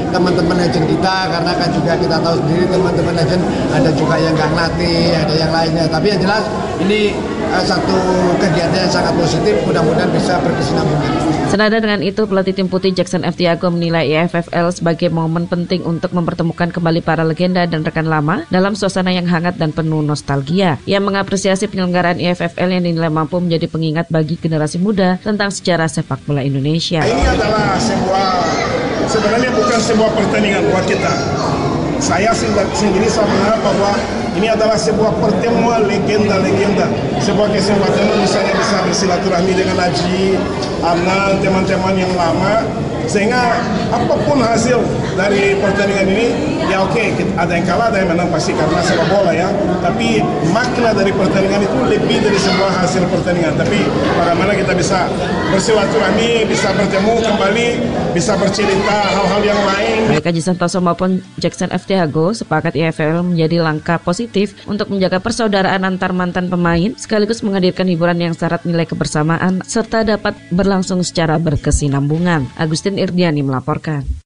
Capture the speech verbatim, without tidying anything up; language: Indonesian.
teman-teman legend kita, karena kan juga kita tahu sendiri teman-teman legend ada juga yang nggak ngelatih, ada yang lainnya. Tapi yang jelas ini uh, satu kegiatan yang sangat positif, mudah-mudahan bisa berkesinambungan. Senada dengan itu, pelatih tim putih Jackson F Tiago menilai I F F L sebagai momen penting untuk mempertemukan kembali para legenda dan rekan lama dalam suasana yang hangat dan penuh nostalgia. Ia mengapresiasi penyelenggaraan I F F L yang dinilai mampu menjadi pengingat bagi generasi muda tentang sejarah sepak bola Indonesia. Ini adalah sebuah, sebenarnya bukan sebuah pertandingan buat kita. Saya sendiri sama bahwa ini adalah sebuah pertemuan legenda-legenda, sebuah kesempatan misalnya bisa bersilaturahmi dengan Haji, Anan, teman-teman yang lama, sehingga apapun hasil dari pertandingan ini, ya oke, okay, ada yang kalah, ada yang menang pasti karena sepak bola ya. Tapi makna dari pertandingan itu lebih dari sebuah hasil pertandingan. Tapi bagaimana kita bisa bersilaturahmi, bisa bertemu kembali, bisa bercerita hal-hal yang lain. Baik Haji Santoso maupun Jackson F Tiago sepakat I F F L menjadi langkah positif untuk menjaga persaudaraan antar mantan pemain, sekaligus menghadirkan hiburan yang syarat nilai kebersamaan serta dapat berlangsung secara berkesinambungan. Agustin Irdiani melaporkan.